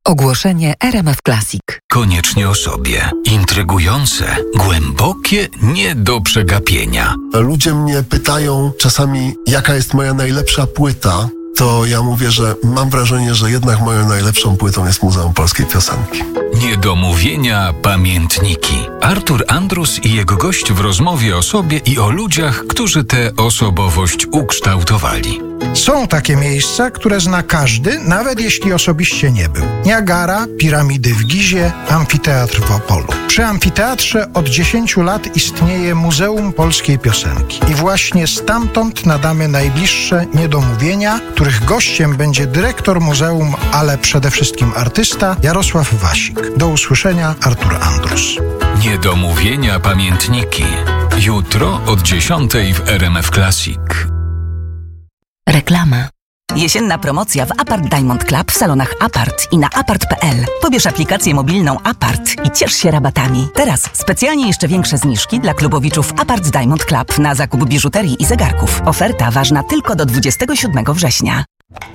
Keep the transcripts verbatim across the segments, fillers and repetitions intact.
Ogłoszenie R M F Classic. Koniecznie o sobie. Intrygujące, głębokie, nie do przegapienia. Ludzie mnie pytają czasami, jaka jest moja najlepsza płyta. To ja mówię, że mam wrażenie, że jednak moją najlepszą płytą jest Muzeum Polskiej Piosenki. Niedomówienia, pamiętniki. Artur Andrus i jego gość w rozmowie o sobie i o ludziach, którzy tę osobowość ukształtowali. Są takie miejsca, które zna każdy, nawet jeśli osobiście nie był. Niagara, piramidy w Gizie, amfiteatr w Opolu. Przy amfiteatrze od dziesięciu lat istnieje Muzeum Polskiej Piosenki. I właśnie stamtąd nadamy najbliższe niedomówienia, których gościem będzie dyrektor muzeum, ale przede wszystkim artysta Jarosław Wasik. Do usłyszenia, Artur Andrus. Niedomówienia, pamiętniki. Jutro od dziesiątej w R M F Classic. Reklama. Jesienna promocja w Apart Diamond Club w salonach Apart i na apart kropka p l. Pobierz aplikację mobilną Apart i ciesz się rabatami. Teraz specjalnie jeszcze większe zniżki dla klubowiczów Apart Diamond Club na zakup biżuterii i zegarków. Oferta ważna tylko do dwudziestego siódmego września.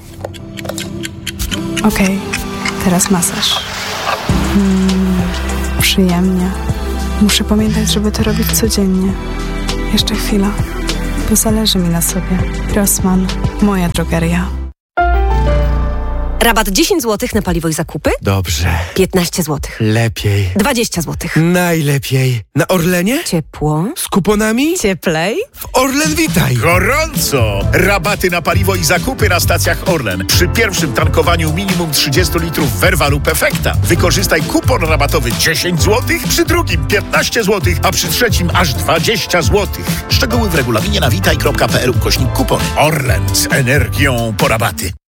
Okej, okay, teraz masaż. Hmm, przyjemnie. Muszę pamiętać, żeby to robić codziennie. Jeszcze chwila, bo zależy mi na sobie. Rossmann, moja drogeria. Rabat dziesięć złotych na paliwo i zakupy? Dobrze. piętnaście złotych. Lepiej. dwadzieścia złotych. Najlepiej. Na Orlenie? Ciepło. Z kuponami? Cieplej. W Orlen Witaj. Gorąco! Rabaty na paliwo i zakupy na stacjach Orlen. Przy pierwszym tankowaniu minimum trzydzieści litrów Verva lub Efekta. Wykorzystaj kupon rabatowy dziesięć złotych, przy drugim piętnaście złotych, a przy trzecim aż dwadzieścia złotych. Szczegóły w regulaminie na witaj kropka p l ukośnik kupony. Orlen z energią po rabaty.